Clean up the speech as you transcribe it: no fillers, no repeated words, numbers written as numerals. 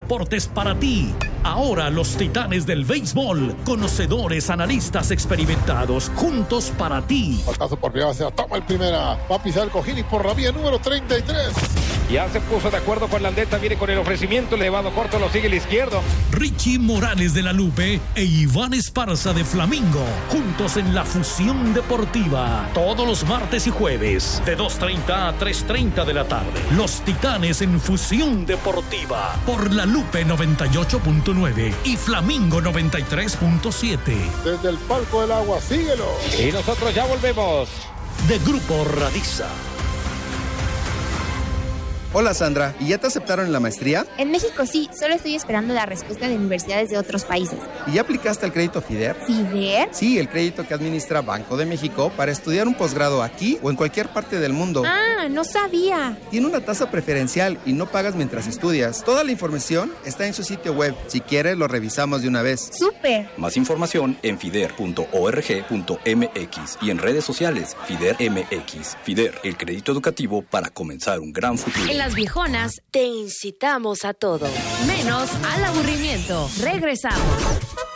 deportes para ti. Ahora los titanes del béisbol, conocedores, analistas experimentados, juntos para ti. Batazo por primera, se la toma el primera. Va a pisar el cojín y por la vía número 33. Ya se puso de acuerdo con la Landeta, viene con el ofrecimiento, el elevado corto lo sigue el izquierdo. Richie Morales de la Lupe e Iván Esparza de Flamingo, juntos en la Fusión Deportiva. Todos los martes y jueves, de 2:30 a 3:30 de la tarde. Los Titanes en Fusión Deportiva, por la Lupe 98.9 y Flamingo 93.7. Desde el palco del agua, síguelo. Y nosotros ya volvemos. De Grupo Radiza. Hola Sandra, ¿y ya te aceptaron en la maestría? En México sí, solo estoy esperando la respuesta de universidades de otros países. ¿Y ya aplicaste al crédito FIDER? ¿FIDER? Sí, el crédito que administra Banco de México para estudiar un posgrado aquí o en cualquier parte del mundo. Ah, no sabía. Tiene una tasa preferencial y no pagas mientras estudias. Toda la información está en su sitio web. Si quieres, lo revisamos de una vez. ¡Súper! Más información en fider.org.mx y en redes sociales FIDER MX. FIDER, el crédito educativo para comenzar un gran futuro. En Las Viejonas te incitamos a todo, menos al aburrimiento. Regresamos.